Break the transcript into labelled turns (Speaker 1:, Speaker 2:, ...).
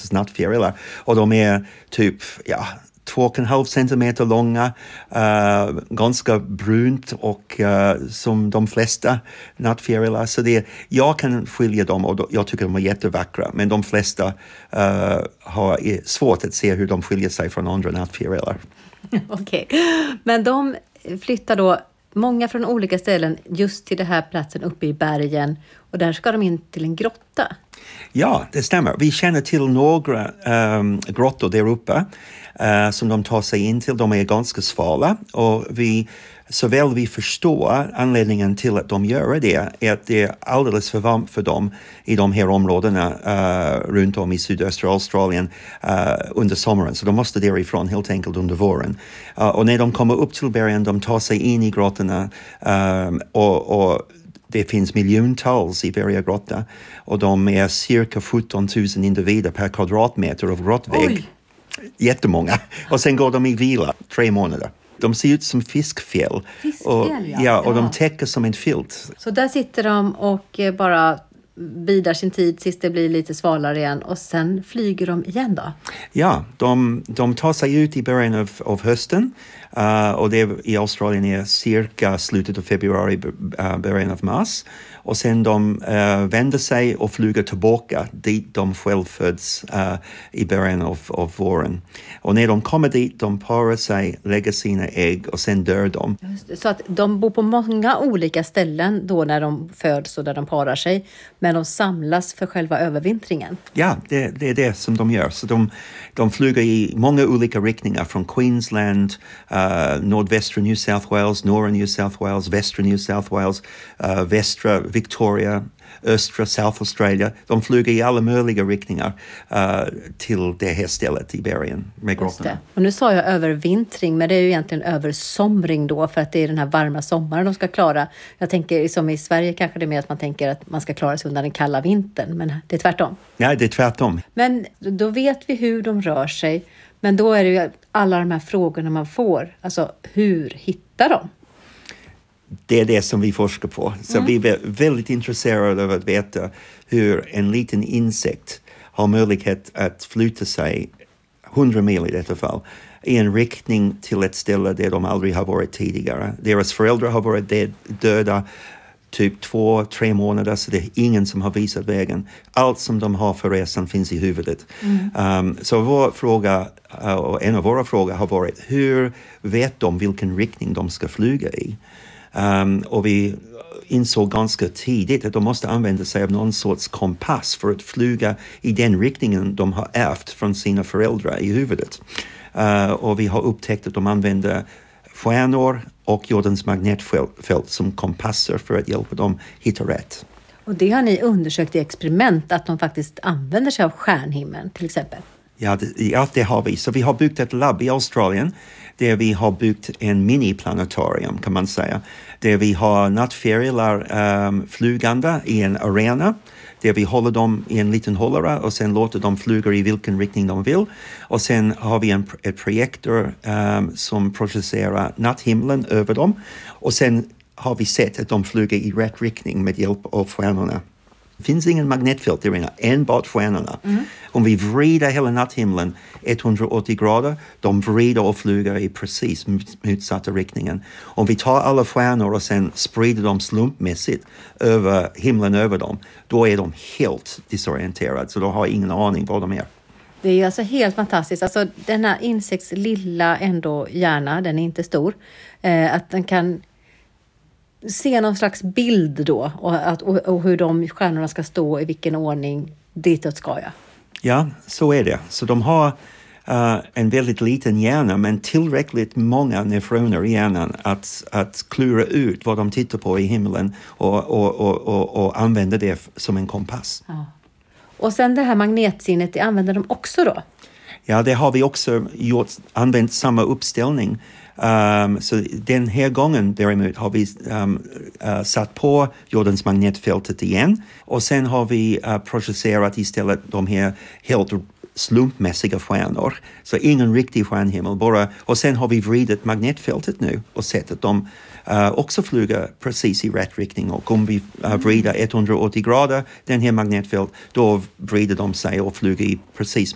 Speaker 1: sorters nattfjärilar. Och de är typ 2,5 centimeter långa, ganska brunt och som de flesta nattfjärilar. Så jag kan skilja dem och jag tycker de är jättevackra, men de flesta har svårt att se hur de skiljer sig från andra nattfjärilar.
Speaker 2: Okej, men de flyttar då många från olika ställen just till den här platsen uppe i bergen och där ska de in till en grotta.
Speaker 1: Ja, det stämmer. Vi känner till några grottor där uppe som de tar sig in till. De är ganska svala och vi förstår anledningen till att de gör det är att det är alldeles för varmt för dem i de här områdena runt om i sydöstra Australien under sommaren. Så de måste därifrån helt enkelt under våren. Och när de kommer upp till bergen, de tar sig in i grottorna och det finns miljontals i varje grotta och de är cirka 17 000 individer per kvadratmeter av grottvägg.
Speaker 2: Oj.
Speaker 1: Jättemånga. Och sen går de i vila 3 månader. De ser ut som fiskfjäll. Och de täcker som en filt.
Speaker 2: Så där sitter de och bara bidar sin tid tills det blir lite svalare igen och sen flyger de igen då?
Speaker 1: Ja, de tar sig ut i början av hösten och det i Australien är cirka slutet av februari, början av mars. Och sen de vänder sig och flyger tillbaka dit de själv föds i början av våren. Och när de kommer dit, de parar sig, lägger sina ägg och sen dör de.
Speaker 2: Så att de bor på många olika ställen då när de föds och där de parar sig. Men de samlas för själva övervintringen.
Speaker 1: Ja, det är det som de gör. Så de flyger i många olika riktningar från Queensland, nordvästra New South Wales, norra New South Wales, västra New South Wales, västra Victoria, östra South Australia. De flyger i alla möjliga riktningar till det här stället i bergen med grottorna.
Speaker 2: Och nu sa jag övervintring, men det är ju egentligen översomring då för att det är den här varma sommaren de ska klara. Jag tänker som i Sverige kanske det är mer att man tänker att man ska klara sig undan den kalla vintern, men det är tvärtom.
Speaker 1: Ja, det är tvärtom.
Speaker 2: Men då vet vi hur de rör sig, men då är det ju alla de här frågorna man får. Alltså hur hittar de?
Speaker 1: Det är det som vi forskar på. Så vi är väldigt intresserade av att veta hur en liten insekt har möjlighet att flytta sig 100 mil i detta fall i en riktning till ett ställe där de aldrig har varit tidigare. Deras föräldrar har varit döda typ 2-3 månader, så det är ingen som har visat vägen. Allt som de har för resan finns i huvudet. Så vår fråga, och en av våra frågor har varit hur vet de vilken riktning de ska flyga i? Och vi insåg ganska tidigt att de måste använda sig av någon sorts kompass för att flyga i den riktningen de har ärvt från sina föräldrar i huvudet. Och vi har upptäckt att de använder stjärnor och jordens magnetfält som kompasser för att hjälpa dem hitta rätt.
Speaker 2: Och det har ni undersökt i experiment, att de faktiskt använder sig av stjärnhimlen till exempel?
Speaker 1: Ja, det har vi. Så vi har byggt ett labb i Australien där vi har byggt en mini-planetarium kan man säga. Där vi har nattfjärilar flygande i en arena. Där vi håller dem i en liten hållare och sen låter dem flyga i vilken riktning de vill. Och sen har vi ett projektor som projicerar natthimlen över dem. Och sen har vi sett att de flyger i rätt riktning med hjälp av stjärnorna. Det finns ingen magnetfält där inne, enbart stjärnorna. Om vi vrider hela natthimlen 180 grader, de vrider och flyger i precis motsatta riktningen. Om vi tar alla stjärnor och sen sprider dem slumpmässigt över himlen över dem, då är de helt disorienterade, så de har ingen aning var de är.
Speaker 2: Det är ju alltså helt fantastiskt. Alltså den här insekts lilla ändå hjärna, den är inte stor. Att den kan se någon slags bild då och hur de stjärnorna ska stå i vilken ordning ditåt ska jag.
Speaker 1: Ja, så är det. Så de har en väldigt liten hjärna men tillräckligt många neuroner i hjärnan att klura ut vad de tittar på i himlen och använda det som en kompass.
Speaker 2: Ja. Och sen det här magnetsinnet, det använder de också då?
Speaker 1: Ja, det har vi också använt samma uppställning. Så den här gången däremot har vi satt på jordens magnetfältet igen. Och sen har vi projicerat istället de här helt slumpmässiga stjärnor. Så ingen riktig stjärnhimmel bara. Och sen har vi vridit magnetfältet nu och sett att de också flyger precis i rätt riktning. Och om vi vrider 180 grader den här magnetfält, då vrider de sig och flyger i precis